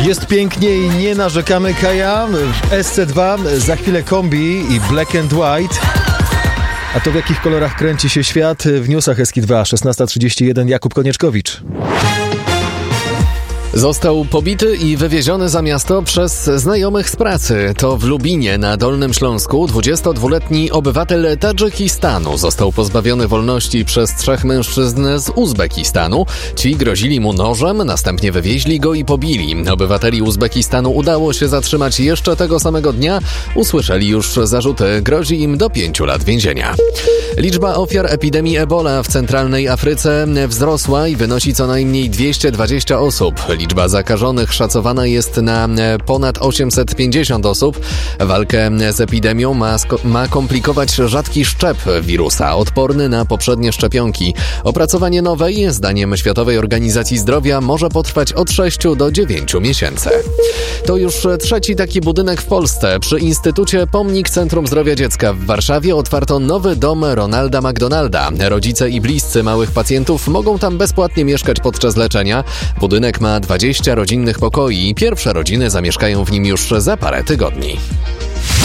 Jest pięknie i nie narzekamy, Kaja. W SC2 za chwilę Kombi i Black and White. A to w jakich kolorach kręci się świat? W newsach SK2, 16:31, Jakub Konieczkowicz. Został pobity i wywieziony za miasto przez znajomych z pracy. To w Lubinie na Dolnym Śląsku 22-letni obywatel Tadżykistanu został pozbawiony wolności przez 3 mężczyzn z Uzbekistanu. Ci grozili mu nożem, następnie wywieźli go i pobili. Obywateli Uzbekistanu udało się zatrzymać jeszcze tego samego dnia. Usłyszeli już zarzuty. Grozi im do 5 lat więzienia. Liczba ofiar epidemii Ebola w centralnej Afryce wzrosła i wynosi co najmniej 220 osób. Liczba zakażonych szacowana jest na ponad 850 osób. Walkę z epidemią ma komplikować rzadki szczep wirusa, odporny na poprzednie szczepionki. Opracowanie nowej, zdaniem Światowej Organizacji Zdrowia, może potrwać od 6 do 9 miesięcy. To już trzeci taki budynek w Polsce. Przy Instytucie Pomnik Centrum Zdrowia Dziecka w Warszawie otwarto nowy dom Ronalda McDonalda. Rodzice i bliscy małych pacjentów mogą tam bezpłatnie mieszkać podczas leczenia. Budynek ma 20 rodzinnych pokoi i pierwsze rodziny zamieszkają w nim już za parę tygodni.